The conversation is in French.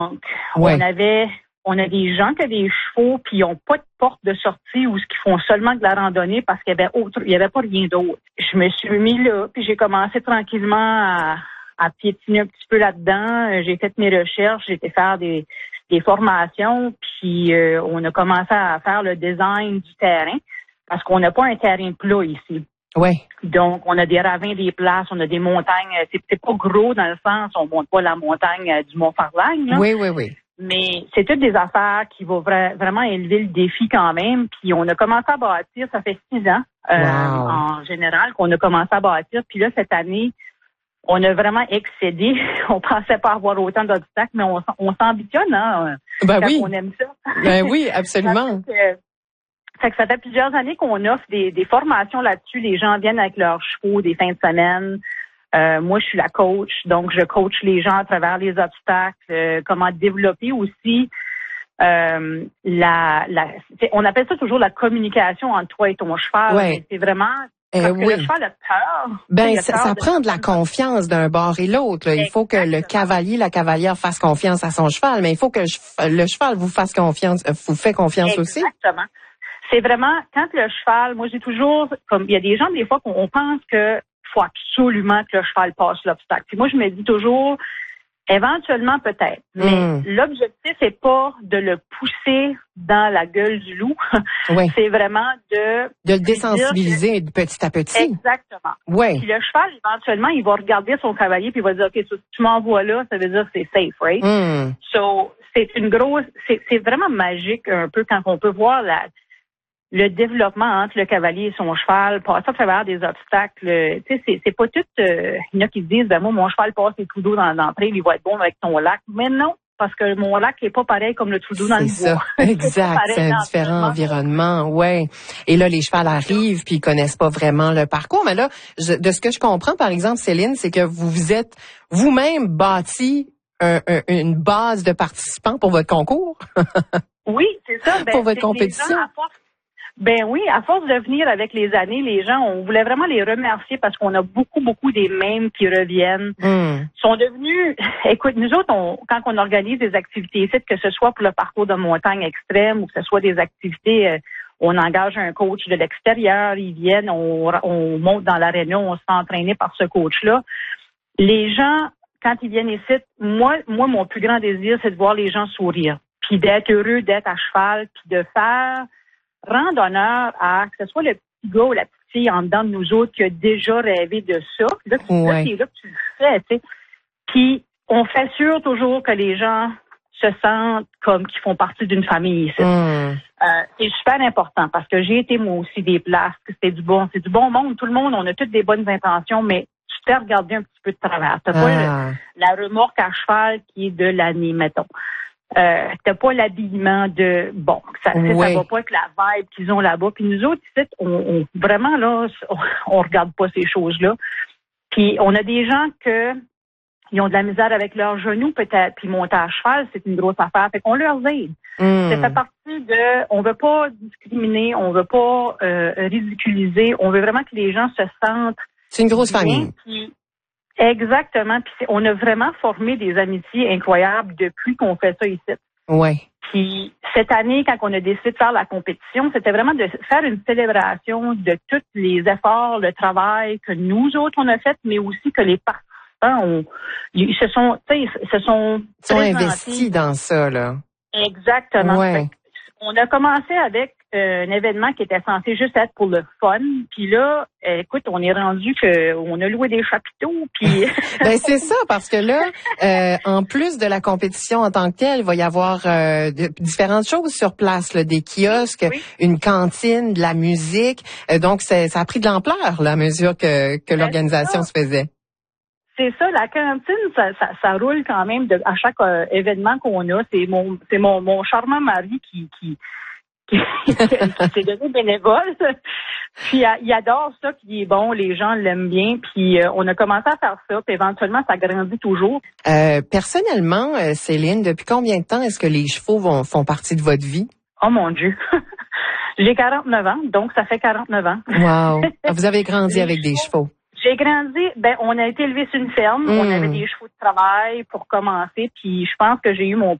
Ouais. On a des gens qui ont des chevaux puis ils n'ont pas de porte de sortie ou qui font seulement de la randonnée parce qu'il y avait pas rien d'autre. Je me suis mis là puis j'ai commencé tranquillement à piétiner un petit peu là-dedans. J'ai fait mes recherches, j'ai été faire des formations puis on a commencé à faire le design du terrain parce qu'on n'a pas un terrain plat ici. Ouais. Donc, on a des ravins, des places, on a des montagnes. C'est pas gros dans le sens, on monte pas la montagne du Mont-Farlagne, là. Oui. Mais c'est toutes des affaires qui vont vraiment élever le défi quand même. Puis on a commencé à bâtir, ça fait 6 ans en général qu'on a commencé à bâtir. Puis là, cette année, on a vraiment excédé. On pensait pas avoir autant d'obstacles, mais on s'ambitionne, hein, ben quand oui. on aime ça. Ben oui, absolument. Fait que ça fait plusieurs années qu'on offre des formations là-dessus. Les gens viennent avec leurs chevaux des fins de semaine. Moi, je suis la coach, donc je coach les gens à travers les obstacles, comment développer aussi on appelle ça toujours la communication entre toi et ton cheval. Ouais. C'est vraiment parce que le cheval a peur. Ça prend de la confiance d'un bord et l'autre. Il faut que le cavalier, la cavalière fasse confiance à son cheval, mais il faut que le cheval vous fasse confiance, vous fait confiance aussi. Exactement. C'est vraiment quand le cheval, moi j'ai toujours, comme il y a des gens des fois qu'on pense que faut absolument que le cheval passe l'obstacle. Puis moi, je me dis toujours, éventuellement peut-être, mais l'objectif, c'est pas de le pousser dans la gueule du loup. Oui. C'est vraiment de le désensibiliser petit à petit. Exactement. Oui. Puis le cheval, éventuellement, il va regarder son cavalier puis il va dire, OK, tu m'envoies là, ça veut dire que c'est safe, right? So, c'est vraiment magique un peu quand on peut voir le développement entre le cavalier et son cheval, passer à travers des obstacles. Tu sais, c'est pas tout. Il y en a qui se disent, moi, mon cheval passe les trous d'eau dans l'entrée, il va être bon avec ton lac. Mais non, parce que mon lac n'est pas pareil comme le trou d'eau dans le bois. C'est ça, exact. C'est un différent environnement, ouais. Et là, les chevals arrivent, puis ils connaissent pas vraiment le parcours. Mais là, de ce que je comprends, par exemple, Céline, c'est que vous êtes vous-même bâti une base de participants pour votre concours. Oui, c'est ça. Pour votre compétition. Ben oui, à force de venir avec les années, les gens, on voulait vraiment les remercier parce qu'on a beaucoup des mêmes qui reviennent. Sont devenus, écoute, nous autres, quand on organise des activités ici, que ce soit pour le parcours de montagne extrême ou que ce soit des activités, on engage un coach de l'extérieur, ils viennent, on monte dans l'aréna, on se fait entraîner par ce coach-là. Les gens, quand ils viennent ici, moi, mon plus grand désir, c'est de voir les gens sourire, puis d'être heureux d'être à cheval, puis de rendre honneur à que ce soit le petit gars ou la petite fille en dedans de nous autres qui a déjà rêvé de ça. Là, c'est là que tu le fais, tu sais. Puis, on fait sûr toujours que les gens se sentent comme qu'ils font partie d'une famille ici. C'est super important parce que j'ai été, moi aussi, des places que c'est du bon monde. Tout le monde, on a toutes des bonnes intentions, mais tu t'es regardé un petit peu de travers. T'as pas la remorque à cheval qui est de l'année, mettons. T'as pas l'habillement ça va pas avec la vibe qu'ils ont là-bas. Puis nous autres, ici, on vraiment là, on regarde pas ces choses-là. Puis on a des gens ils ont de la misère avec leurs genoux peut-être, puis monter à cheval, c'est une grosse affaire. Fait qu'on leur aide. Ça fait partie on veut pas discriminer, on veut pas ridiculiser, on veut vraiment que les gens se sentent. C'est une grosse famille. Exactement. Puis on a vraiment formé des amitiés incroyables depuis qu'on fait ça ici. Ouais. Puis cette année, quand on a décidé de faire la compétition, c'était vraiment de faire une célébration de tous les efforts, le travail que nous autres on a fait, mais aussi que les participants se sont investis dans ça là. Exactement. Ouais. On a commencé avec un événement qui était censé juste être pour le fun. Puis là, écoute, on est rendu on a loué des chapiteaux. Puis ben c'est ça, parce que là, en plus de la compétition en tant que telle, il va y avoir différentes choses sur place, là, des kiosques, une cantine, de la musique. Donc ça a pris de l'ampleur là, à mesure que l'organisation se faisait. C'est ça, la cantine, ça roule quand même à chaque événement qu'on a. C'est mon charmant mari qui s'est donné bénévole. Puis il adore ça, puis bon, les gens l'aiment bien. Puis on a commencé à faire ça, puis éventuellement, ça grandit toujours. Personnellement, Céline, depuis combien de temps est-ce que les chevaux font partie de votre vie? Oh mon Dieu! J'ai 49 ans, donc ça fait 49 ans. Wow! Vous avez grandi avec des chevaux. J'ai grandi, on a été élevé sur une ferme, on avait des chevaux de travail pour commencer, puis je pense que j'ai eu mon